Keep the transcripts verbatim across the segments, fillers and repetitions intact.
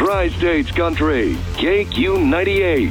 Tri-States Country, K Q ninety-eight.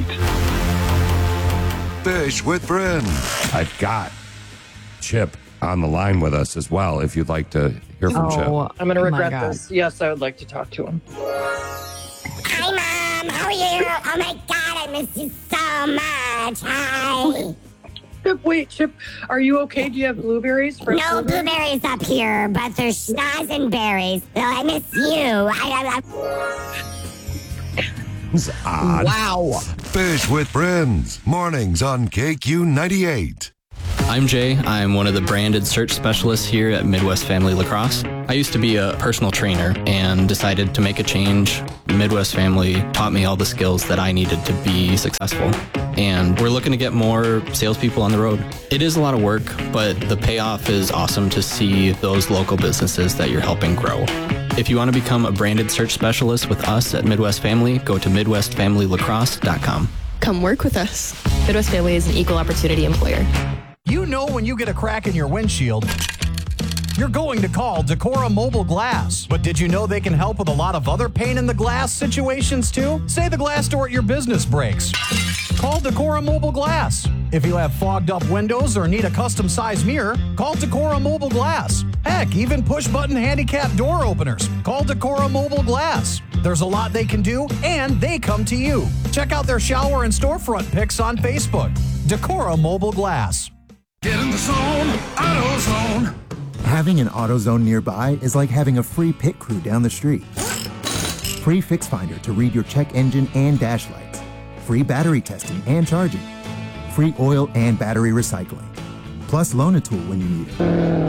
Fish with Friends. I've got Chip on the line with us as well, if you'd like to hear from Oh, Chip. I'm going to Oh my regret God. this. Yes, I would like to talk to him. Hi, Mom. How are you? Oh, my God. I miss you so much. Hi. Chip, wait, Chip, are you okay? Do you have blueberries? Fresh No blueberries up here, but there's schnoz and berries. So I miss you. I, I, It's odd. Wow. Fish with Friends. Mornings on K Q ninety-eight. I'm Jay. I'm one of the branded search specialists here at Midwest Family Lacrosse. I used to be a personal trainer and decided to make a change. Midwest Family taught me all the skills that I needed to be successful. And we're looking to get more salespeople on the road. It is a lot of work, but the payoff is awesome to see those local businesses that you're helping grow. If you want to become a branded search specialist with us at Midwest Family, go to midwest family lacrosse dot com. Come work with us. Midwest Family is an equal opportunity employer. You know when you get a crack in your windshield, you're going to call Decora Mobile Glass. But did you know they can help with a lot of other pain in the glass situations too? Say the glass door at your business breaks. Call Decora Mobile Glass. If you have fogged up windows or need a custom size mirror, call Decora Mobile Glass. Heck, even push button handicap door openers. Call Decora Mobile Glass. There's a lot they can do, and they come to you. Check out their shower and storefront pics on Facebook. Decora Mobile Glass. Get in the zone, AutoZone. Having an AutoZone nearby is like having a free pit crew down the street. Free Fix Finder to read your check engine and dash lights. Free battery testing and charging. Free oil and battery recycling. Plus Loan-A-Tool when you need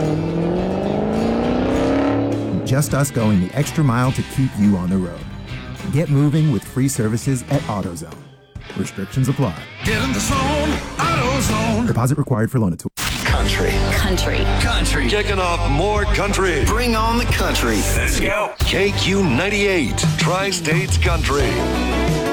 it. Just us going the extra mile to keep you on the road. Get moving with free services at AutoZone. Restrictions apply. Get in the zone, AutoZone. Deposit required for Loan-A-Tool. Country. Country. Country. Kicking off more country. Bring on the country. Let's go. K Q ninety-eight. Tri-States Country.